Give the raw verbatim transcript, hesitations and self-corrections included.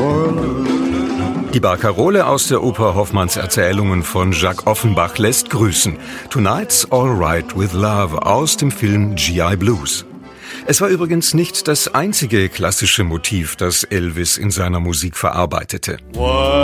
for love. Die Barkarole aus der Oper Hoffmanns Erzählungen von Jacques Offenbach lässt grüßen. Tonight's All Right with Love aus dem Film G I Blues. Es war übrigens nicht das einzige klassische Motiv, das Elvis in seiner Musik verarbeitete.